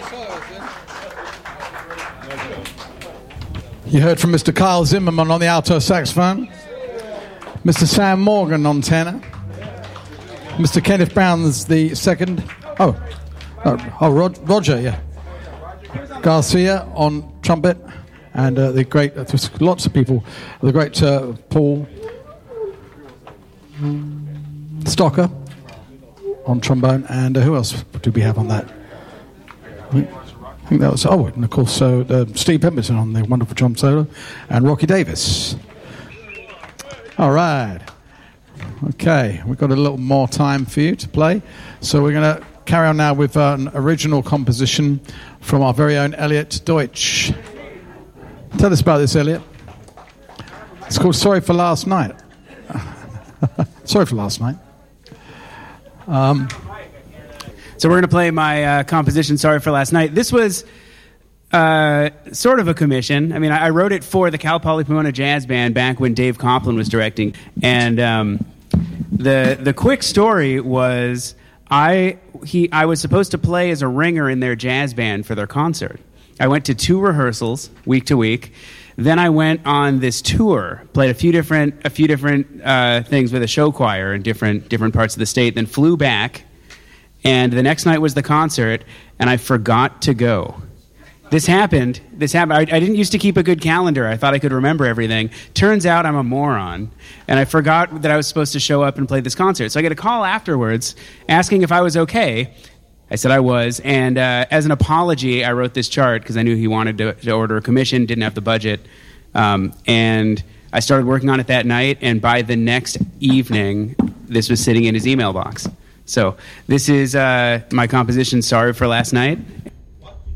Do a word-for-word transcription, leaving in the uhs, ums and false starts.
You heard from Mister Kyle Zimmerman on the alto saxophone, Mister Sam Morgan on tenor, Mister Kenneth Brown's the second. Oh, oh, oh Rod, Roger, yeah. Garcia on trumpet, and uh, the great, uh, lots of people, the great uh, Paul Stocker on trombone, and uh, who else did we have on that? I think that was, oh, and of course, uh, uh, Steve Pemberton on the wonderful drum solo, and Rocky Davis. All right. Okay, we've got a little more time for you to play. So we're going to carry on now with uh, an original composition from our very own Elliot Deutsch. Tell us about this, Elliot. It's called Sorry for Last Night. Sorry for last night. Um... So we're going to play my uh, composition, Sorry for Last Night. This was uh, sort of a commission. I mean, I, I wrote it for the Cal Poly Pomona Jazz Band back when Dave Complin was directing. And um, the the quick story was I he I was supposed to play as a ringer in their jazz band for their concert. I went to two rehearsals, week to week. Then I went on this tour, played a few different a few different uh, things with a show choir in different different parts of the state. Then flew back. And the next night was the concert, and I forgot to go. This happened. This happened. I, I didn't used to keep a good calendar. I thought I could remember everything. Turns out I'm a moron, and I forgot that I was supposed to show up and play this concert. So I get a call afterwards asking if I was okay. I said I was, and uh, as an apology, I wrote this chart because I knew he wanted to, to order a commission, didn't have the budget, um, and I started working on it that night, and by the next evening, this was sitting in his email box. So this is uh, my composition, Sorry for Last Night.